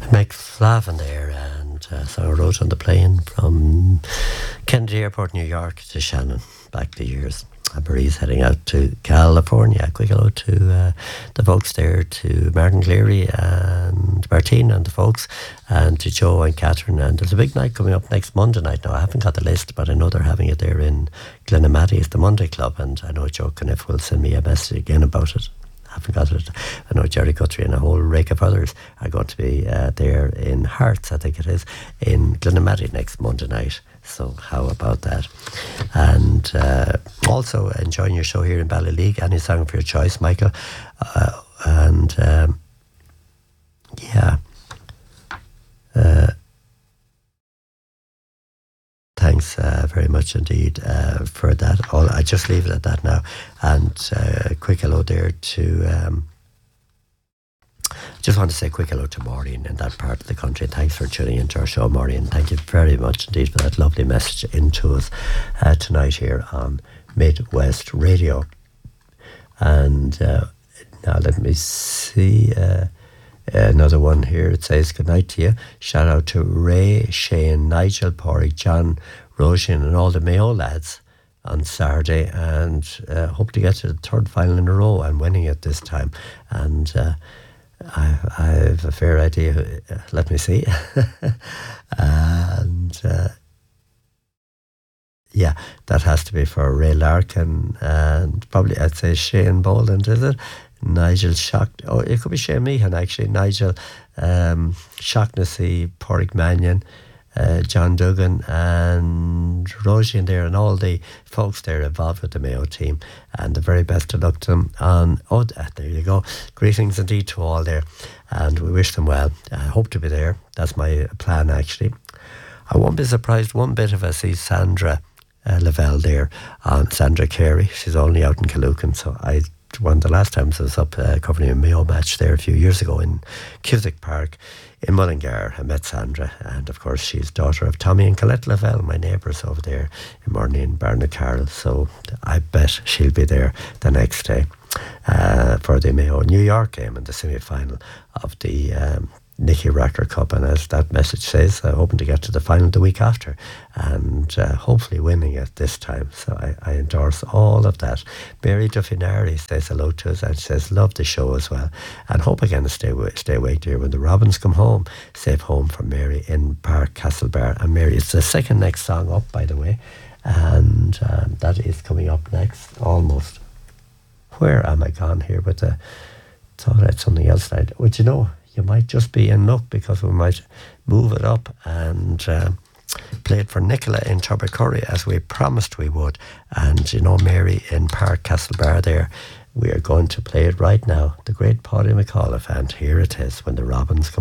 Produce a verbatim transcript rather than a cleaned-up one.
McFlavin there, and uh, so I wrote on the plane from Kennedy Airport, New York to Shannon, back the years. And Marie's heading out to California. Quick hello to uh, the folks there, to Martin Cleary and Martina and the folks, and to Joe and Catherine. And there's a big night coming up next Monday night. Now, I haven't got the list, but I know they're having it there in Glenamaddy. It's the Monday Club, and I know Joe Caniff will send me a message again about it. I haven't got it. I know Jerry Guthrie and a whole rake of others are going to be uh, there in Hearts, I think it is, in Glenamaddy next Monday night. So how about that? And uh, also enjoying your show here in Ballyleague. Any song for your choice, Michael? Uh, and um, yeah. Uh, Thanks uh, very much indeed uh, for that. All, I just leave it at that now. And uh, quick hello there to... Um, just want to say a quick hello to Maureen in that part of the country. Thanks for tuning into our show, Maureen. Thank you very much indeed for that lovely message into us uh, tonight here on Midwest Radio. And uh, now let me see... Uh, Another one here. It says, good night to you. Shout out to Ray, Shane, Nigel, Porrick, John, Roshan and all the Mayo lads on Saturday, and uh, hope to get to the third final in a row and winning it this time. And uh, I, I have a fair idea. Who, uh, let me see. and uh, yeah, that has to be for Ray Larkin and probably I'd say Shane Boland, is it? Nigel Shock, oh, it could be Shane Meehan actually. Nigel um, Shocknessy, Porrick Mannion, uh, John Duggan, and Roisin there, and all the folks there involved with the Mayo team. And the very best of luck to them. On oh, there you go. Greetings indeed to all there, and we wish them well. I hope to be there. That's my plan actually. I won't be surprised one bit if I see Sandra uh, Lavelle there, on Sandra Carey. She's only out in Killucan, so I. One of the last times I was up uh, covering a Mayo match there a few years ago in Cusack Park in Mullingar. I met Sandra, and of course she's daughter of Tommy and Colette Lavelle, my neighbours over there in Morney and Barnacarroll. So I bet she'll be there the next day uh, for the Mayo New York game in the semi-final of the um, Nicky Racker Cup. And as that message says, I'm hoping to get to the final the week after, and uh, hopefully winning it this time. So I, I endorse all of that. Mary Duffinari says hello to us and says love the show as well, and hope again to stay stay awake dear when the Robins come home. Safe home from Mary in Park Castlebar. And Mary, it's the second next song up, by the way, and um, that is coming up next almost. Where am I gone here with the thought I had something else tonight. Would you know, you might just be in luck because we might move it up and uh, play it for Nicola in Tubbercurry as we promised we would. And you know, Mary in Park Castlebar there, we are going to play it right now. The great Paddy McAuliffe, and here it is, When the Robins Come